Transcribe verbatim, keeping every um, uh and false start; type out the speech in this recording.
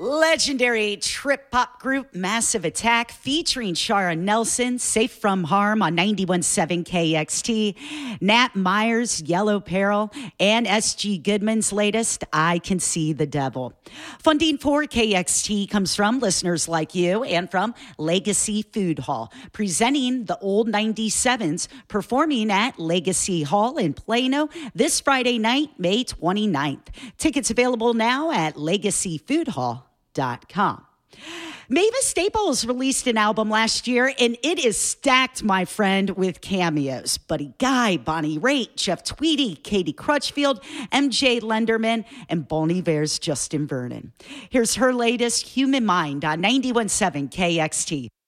Legendary trip pop group Massive Attack featuring Shara Nelson, Safe from Harm on ninety-one point seven K X T, Nat Myers, Yellow Peril, and S G Goodman's latest, I Can See the Devil. Funding for K X T comes from listeners like you and from Legacy Food Hall, presenting the Old ninety-sevens, performing at Legacy Hall in Plano this Friday night, May twenty-ninth. Tickets available now at legacy food hall dot com. Mavis Staples released an album last year, and it is stacked, my friend, with cameos. Buddy Guy, Bonnie Raitt, Jeff Tweedy, Katie Crutchfield, M J Lenderman, and Bon Iver's Justin Vernon. Here's her latest, Human Mind, on ninety-one point seven K X T.